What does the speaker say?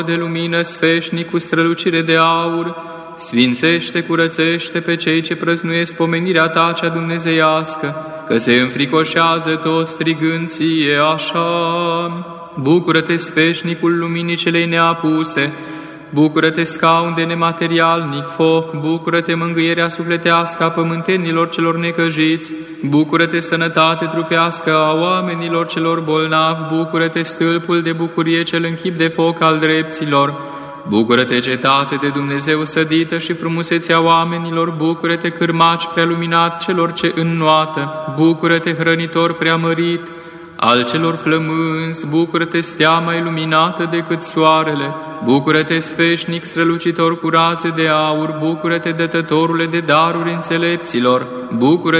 de lumină sfeșnic cu strălucire de aur, sfințește, curățește pe cei ce prăznuiesc pomenirea ta cea dumnezeiască, că se înfricoșează toți strigând ție așa. Bucură-te, sfeșnicul luminii celei neapuse, bucură-te, scaun de nematerialnic foc, bucură-te, mângâierea sufletească a pământenilor celor necăjiți, bucură-te, sănătate trupească a oamenilor celor bolnavi, bucură-te, stâlpul de bucurie cel în chip de foc al drepților, bucură-te, cetate de Dumnezeu sădită și frumusețea oamenilor, bucură-te, cârmaci prealuminat celor ce înnoată, bucură-te, hrănitor preamărit al celor flămânzi, bucură-te, stea mai luminată decât soarele, bucură-te, sfeșnic strălucitor cu raze de aur, bucură-te, dătătorule de daruri înțelepților, bucură-te,